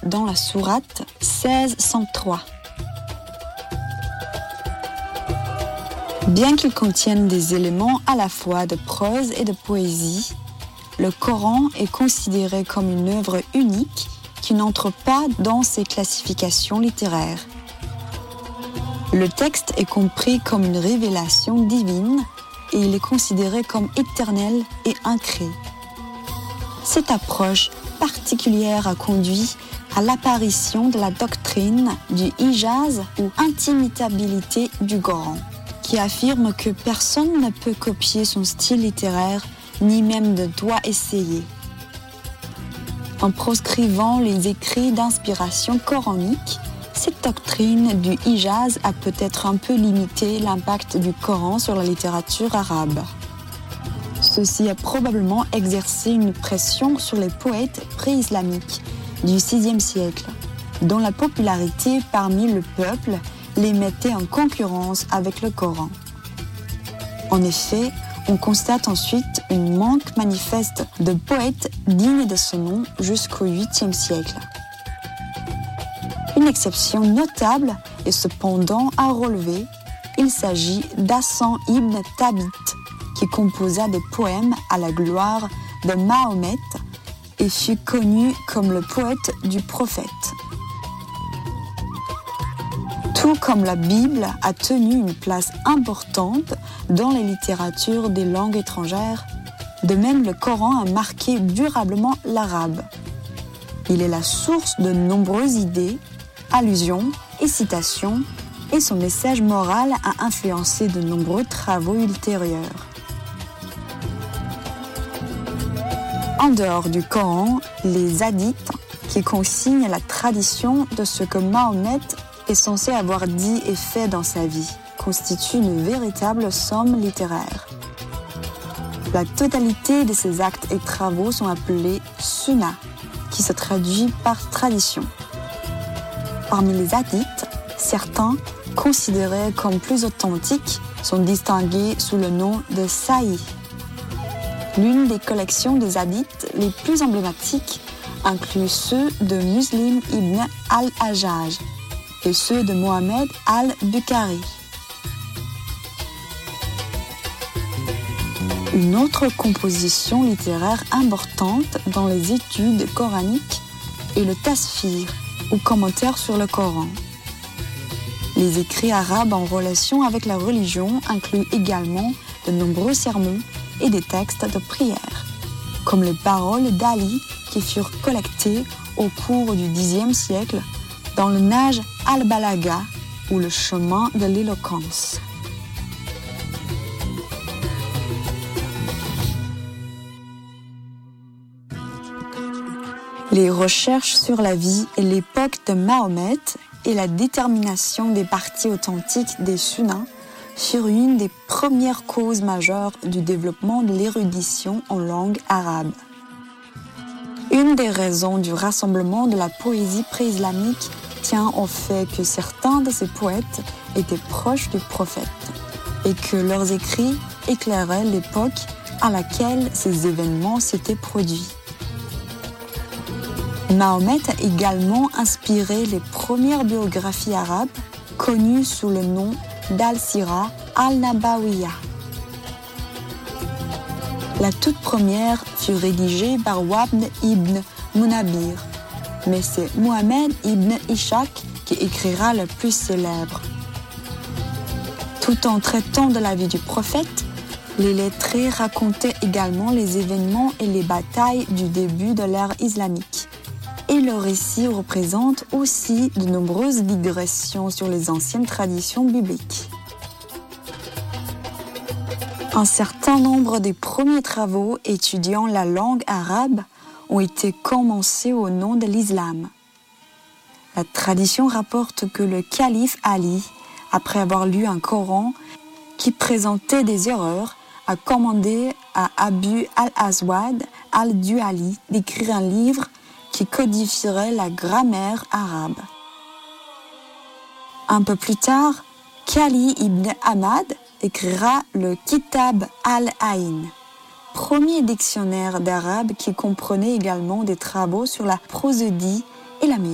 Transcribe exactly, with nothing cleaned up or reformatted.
dans la sourate seize cent trois. Bien qu'il contienne des éléments à la fois de prose et de poésie, le Coran est considéré comme une œuvre unique qui n'entre pas dans ces classifications littéraires. Le texte est compris comme une révélation divine et il est considéré comme éternel et incréé. Cette approche particulière a conduit à l'apparition de la doctrine du ijaz ou intimitabilité du Coran, qui affirme que personne ne peut copier son style littéraire, ni même ne doit essayer. En proscrivant les écrits d'inspiration coranique, cette doctrine du ijaz a peut-être un peu limité l'impact du Coran sur la littérature arabe. Ceci a probablement exercé une pression sur les poètes pré-islamiques du sixième siècle, dont la popularité parmi le peuple les mettait en concurrence avec le Coran. En effet, on constate ensuite un manque manifeste de poètes dignes de ce nom jusqu'au huitième siècle. Une exception notable est cependant à relever, il s'agit d'Hassan ibn Thabit, qui composa des poèmes à la gloire de Mahomet et fut connu comme le poète du prophète. Tout comme la Bible a tenu une place importante dans les littératures des langues étrangères, de même le Coran a marqué durablement l'arabe. Il est la source de nombreuses idées, allusions et citations, et son message moral a influencé de nombreux travaux ultérieurs. En dehors du Coran, les hadiths, qui consignent la tradition de ce que Mahomet est censé avoir dit et fait dans sa vie, constituent une véritable somme littéraire. La totalité de ces actes et travaux sont appelés sunnah, qui se traduit par tradition. Parmi les hadiths, certains, considérés comme plus authentiques, sont distingués sous le nom de sahih. L'une des collections des hadiths les plus emblématiques inclut ceux de Muslim ibn al-Hajjaj et ceux de Mohamed al-Bukhari. Une autre composition littéraire importante dans les études coraniques est le tasfir, ou commentaire sur le Coran. Les écrits arabes en relation avec la religion incluent également de nombreux sermons et des textes de prière, comme les paroles d'Ali qui furent collectées au cours du dixième siècle dans le Nahj al-Balagha, ou le chemin de l'éloquence. Les recherches sur la vie et l'époque de Mahomet et la détermination des parties authentiques des sunnahs furent une des premières causes majeures du développement de l'érudition en langue arabe. Une des raisons du rassemblement de la poésie pré-islamique tient au fait que certains de ces poètes étaient proches du prophète et que leurs écrits éclairaient l'époque à laquelle ces événements s'étaient produits. Mahomet a également inspiré les premières biographies arabes connues sous le nom d'Al-Sira al-Nabawiyya. La toute première fut rédigée par Wabn ibn Munabir, mais c'est Mohamed ibn Ishaq qui écrira le plus célèbre. Tout en traitant de la vie du prophète, les lettrés racontaient également les événements et les batailles du début de l'ère islamique. Et le récit représente aussi de nombreuses digressions sur les anciennes traditions bibliques. Un certain nombre des premiers travaux étudiant la langue arabe ont été commencés au nom de l'islam. La tradition rapporte que le calife Ali, après avoir lu un Coran qui présentait des erreurs, a commandé à Abu al-Aswad al-Duali d'écrire un livre qui codifierait la grammaire arabe. Un peu plus tard, Khali ibn Ahmad écrira le Kitab al-Aïn, premier dictionnaire d'arabe qui comprenait également des travaux sur la prosodie et la musique.